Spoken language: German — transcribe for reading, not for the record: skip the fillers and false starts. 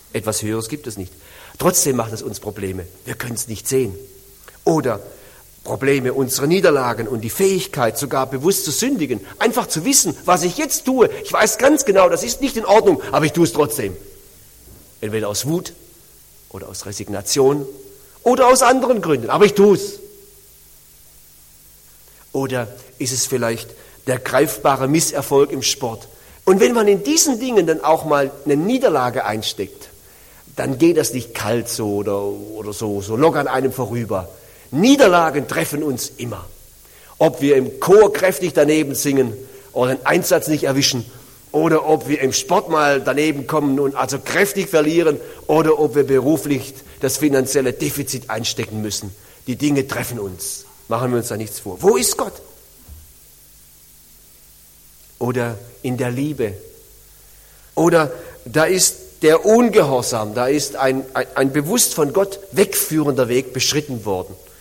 Etwas Höheres gibt es nicht. Trotzdem macht es uns Probleme. Wir können es nicht sehen. Oder Probleme, unsere Niederlagen und die Fähigkeit, sogar bewusst zu sündigen. Einfach zu wissen, was ich jetzt tue. Ich weiß ganz genau, das ist nicht in Ordnung, aber ich tue es trotzdem. Entweder aus Wut oder aus Resignation oder aus anderen Gründen, aber ich tue es. Oder ist es vielleicht der greifbare Misserfolg im Sport? Und wenn man in diesen Dingen dann auch mal eine Niederlage einsteckt, dann geht das nicht kalt so oder so locker an einem vorüber. Niederlagen treffen uns immer. Ob wir im Chor kräftig daneben singen oder einen Einsatz nicht erwischen oder ob wir im Sport mal daneben kommen und also kräftig verlieren oder ob wir beruflich das finanzielle Defizit einstecken müssen. Die Dinge treffen uns. Machen wir uns da nichts vor. Wo ist Gott? Oder in der Liebe. Oder da ist der Ungehorsam, da ist ein bewusst von Gott wegführender Weg beschritten worden.